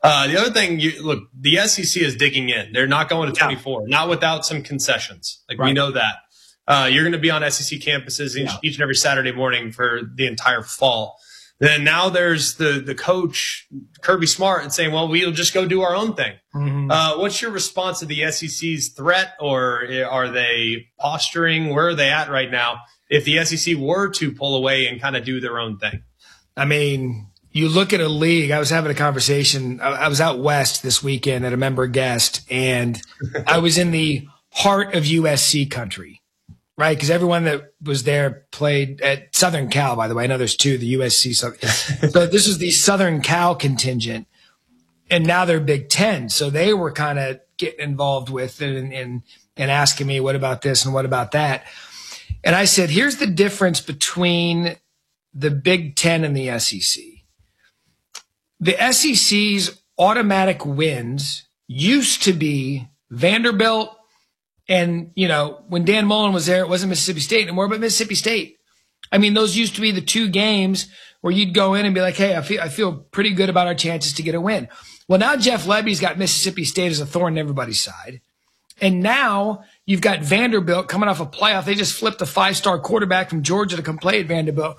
The other thing, look, the SEC is digging in. They're not going to 24, not without some concessions. We know that. You're going to be on SEC campuses each and every Saturday morning for the entire fall. Then now there's the coach, Kirby Smart, and saying, well, we'll just go do our own thing. Mm-hmm. What's your response to the SEC's threat, or are they posturing? Where are they at right now if the SEC were to pull away and kind of do their own thing? I mean, you look at a league. I was having a conversation. I was out west this weekend at a member guest, and I was in the heart of USC country. Right, because everyone that was there played at Southern Cal, by the way. I know there's two, the USC. So this was the Southern Cal contingent, and now they're Big Ten. So they were kind of getting involved with it and asking me, what about this and what about that? And I said, here's the difference between the Big Ten and the SEC. The SEC's automatic wins used to be Vanderbilt. And, when Dan Mullen was there, it wasn't Mississippi State anymore, but Mississippi State. I mean, those used to be the two games where you'd go in and be like, hey, I feel pretty good about our chances to get a win. Well, now Jeff Lebby's got Mississippi State as a thorn in everybody's side. And now you've got Vanderbilt coming off a playoff. They just flipped a 5-star quarterback from Georgia to come play at Vanderbilt.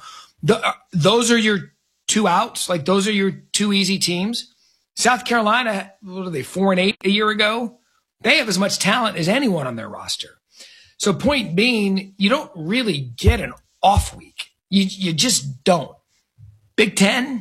Those are your two outs. Those are your two easy teams. South Carolina, what are they, 4-8 a year ago? They have as much talent as anyone on their roster. So point being, you don't really get an off week. You just don't. Big Ten,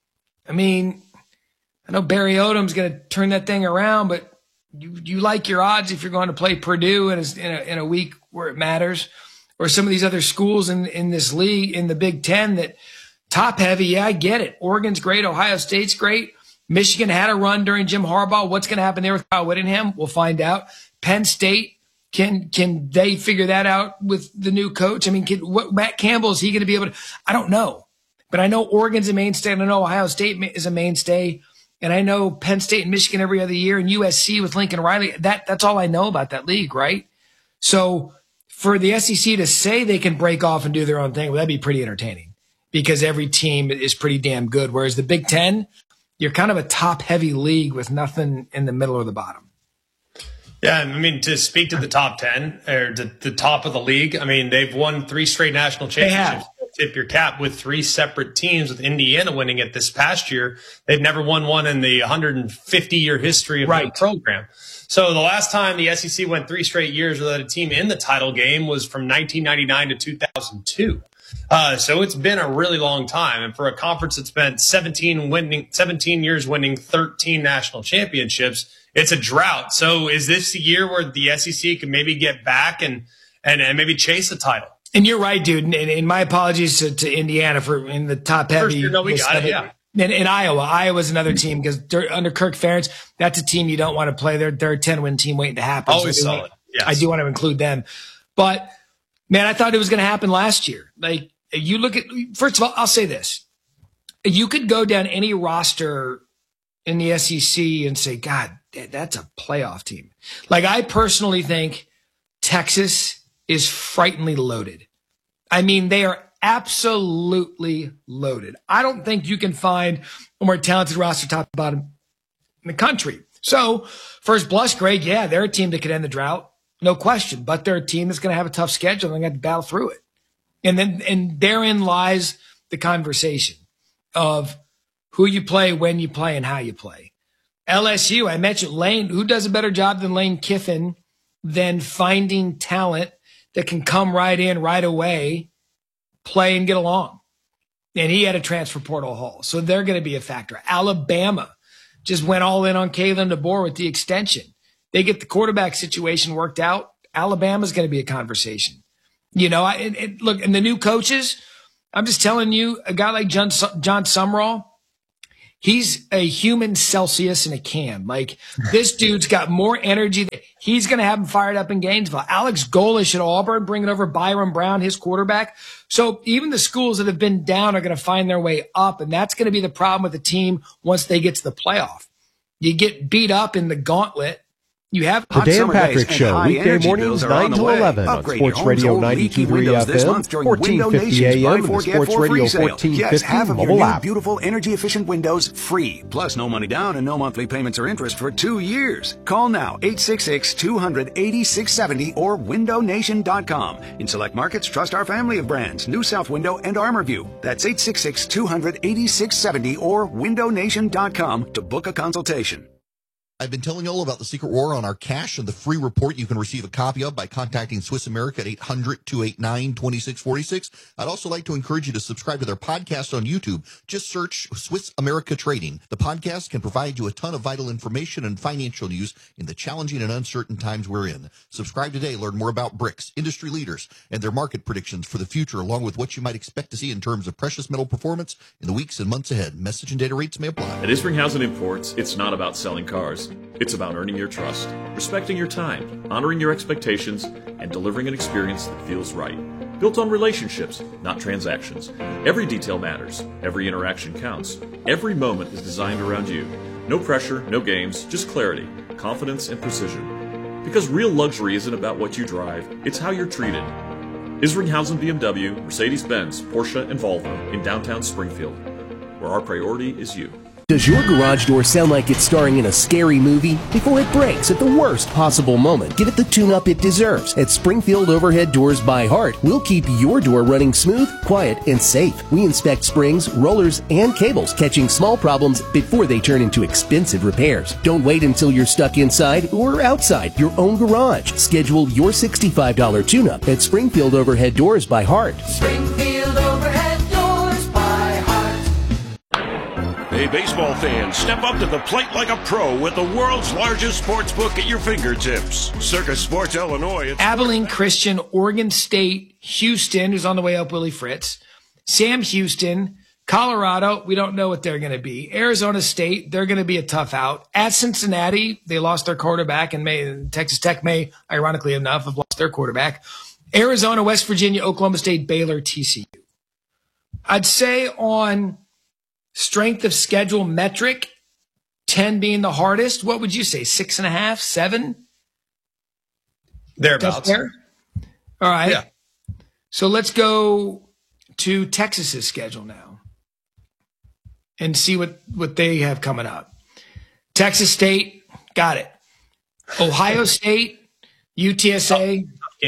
I mean, I know Barry Odom's going to turn that thing around, but you like your odds if you're going to play Purdue in a week where it matters, or some of these other schools in this league, in the Big Ten that top heavy. Yeah, I get it. Oregon's great. Ohio State's great. Michigan had a run during Jim Harbaugh. What's going to happen there with Kyle Whittingham? We'll find out. Penn State, can they figure that out with the new coach? I mean, what Matt Campbell, is he going to be able to? I don't know. But I know Oregon's a mainstay, and I know Ohio State is a mainstay, and I know Penn State and Michigan every other year, and USC with Lincoln Riley. That's all I know about that league, right? So for the SEC to say they can break off and do their own thing, well, that'd be pretty entertaining because every team is pretty damn good. Whereas the Big Ten, you're kind of a top-heavy league with nothing in the middle or the bottom. Yeah, I mean, to speak to the top 10 or the top of the league, I mean, they've won 3 straight national championships. Tip your cap with 3 separate teams, with Indiana winning it this past year. They've never won one in the 150-year history of the program. So the last time the SEC went 3 straight years without a team in the title game was from 1999 to 2002. So it's been a really long time. And for a conference that's spent 17 years winning 13 national championships, it's a drought. So is this the year where the SEC can maybe get back and maybe chase a title? And you're right, dude. And my apologies to Indiana for in the top heavy. We got it, yeah. In Iowa's another team because under Kirk Ferentz, that's a team you don't want to play. They're a 10-win team waiting to happen. Always solid. Yes. I do want to include them. But, man, I thought it was going to happen last year. You look at – first of all, I'll say this. You could go down any roster in the SEC and say, God, that's a playoff team. I personally think Texas is frighteningly loaded. I mean, they are absolutely loaded. I don't think you can find a more talented roster top to bottom in the country. So, first blush grade, yeah, they're a team that could end the drought. No question. But they're a team that's going to have a tough schedule and they're going to battle through it. And therein lies the conversation of who you play, when you play, and how you play. LSU, I mentioned Lane. Who does a better job than Lane Kiffin than finding talent that can come right in right away, play and get along? And he had a transfer portal haul. So they're going to be a factor. Alabama just went all in on Kalen DeBoer with the extension. They get the quarterback situation worked out. Alabama's going to be a conversation. Look, and the new coaches, I'm just telling you, a guy like John Sumrall, he's a human Celsius in a can. This dude's got more energy. He's going to have him fired up in Gainesville. Alex Golesh at Auburn, bringing over Byron Brown, his quarterback. So even the schools that have been down are going to find their way up, and that's going to be the problem with the team once they get to the playoff. You get beat up in the gauntlet, You have The Dan Patrick Show, weekday mornings 9 to 11 on Sports Radio 92.3 FM, 1450 AM, and the Sports Radio 1450 mobile app. Beautiful energy-efficient windows free. Plus, no money down and no monthly payments or interest for 2 years. Call now, 866-200-8670 or windownation.com. In select markets, trust our family of brands, New South Window and ArmorView. That's 866-200-8670 or windownation.com to book a consultation. I've been telling you all about the secret war on our cash and the free report you can receive a copy of by contacting Swiss America at 800-289-2646. I'd also like to encourage you to subscribe to their podcast on YouTube. Just search Swiss America Trading. The podcast can provide you a ton of vital information and financial news in the challenging and uncertain times we're in. Subscribe today. Learn more about BRICS, industry leaders, and their market predictions for the future, along with what you might expect to see in terms of precious metal performance in the weeks and months ahead. Message and data rates may apply. At Isringhausen Imports, it's not about selling cars. It's about earning your trust, respecting your time, honoring your expectations, and delivering an experience that feels right. Built on relationships, not transactions. Every detail matters. Every interaction counts. Every moment is designed around you. No pressure, no games, just clarity, confidence, and precision. Because real luxury isn't about what you drive, it's how you're treated. Isringhausen BMW, Mercedes-Benz, Porsche, and Volvo in downtown Springfield, where our priority is you. Does your garage door sound like it's starring in a scary movie? Before it breaks at the worst possible moment, give it the tune-up it deserves. At Springfield Overhead Doors by Heart, we'll keep your door running smooth, quiet, and safe. We inspect springs, rollers, and cables, catching small problems before they turn into expensive repairs. Don't wait until you're stuck inside or outside your own garage. Schedule your $65 tune-up at Springfield Overhead Doors by Heart. Springfield Overhead Doors by Heart. Hey, baseball fans, step up to the plate like a pro with the world's largest sports book at your fingertips. Circus Sports Illinois. Abilene Christian, Oregon State, Houston, who's on the way up, Willie Fritz, Sam Houston, Colorado, we don't know what they're going to be. Arizona State, they're going to be a tough out. At Cincinnati, they lost their quarterback, and Texas Tech may, ironically enough, have lost their quarterback. Arizona, West Virginia, Oklahoma State, Baylor, TCU. I'd say on strength of schedule metric, 10 being the hardest, what would you say, 6.5, 7? Thereabouts. Fair? All right. Yeah. So let's go to Texas's schedule now and see what they have coming up. Texas State, got it. Ohio State, UTSA,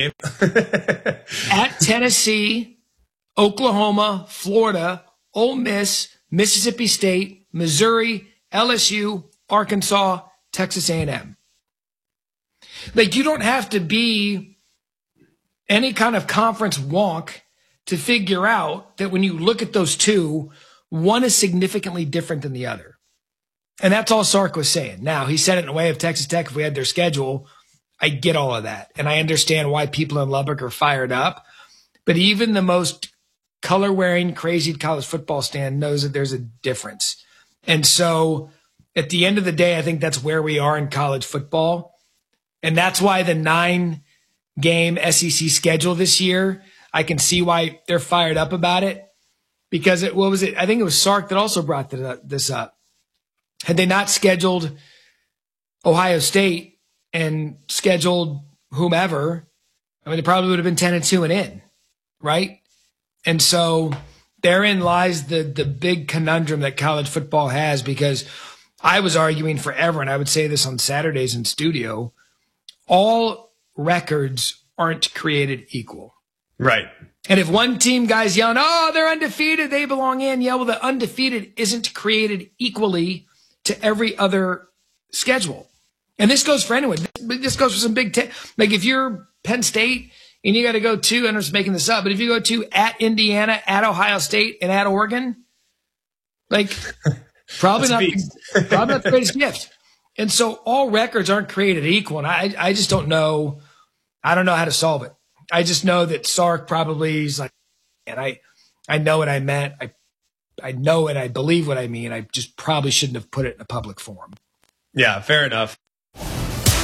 at Tennessee, Oklahoma, Florida, Ole Miss, Mississippi State, Missouri, LSU, Arkansas, Texas A&M. Like, you don't have to be any kind of conference wonk to figure out that when you look at those two, one is significantly different than the other. And that's all Sark was saying. Now, he said it in a way of Texas Tech, if we had their schedule, I get all of that. And I understand why people in Lubbock are fired up. But even the most color-wearing, crazy college football stand knows that there's a difference. And so at the end of the day, I think that's where we are in college football. And that's why the 9-game SEC schedule this year, I can see why they're fired up about it. Because I think it was Sark that also brought this up. Had they not scheduled Ohio State and scheduled whomever, I mean, they probably would have been 10-2 and in, right? And so therein lies the big conundrum that college football has, because I was arguing forever, and I would say this on Saturdays in studio, all records aren't created equal. Right. And if one team guy's yelling, oh, they're undefeated, they belong in. Yeah, well, the undefeated isn't created equally to every other schedule. And this goes for anyone. This goes for some Big Ten. Like if you're Penn State and you got to go to, and I'm just making this up, but if you go to at Indiana, at Ohio State, and at Oregon, like probably not the greatest gift. And so all records aren't created equal. And I just don't know. I don't know how to solve it. I just know that Sark probably is like, and I know what I meant. I know it. I believe what I mean. I just probably shouldn't have put it in a public forum. Yeah, fair enough.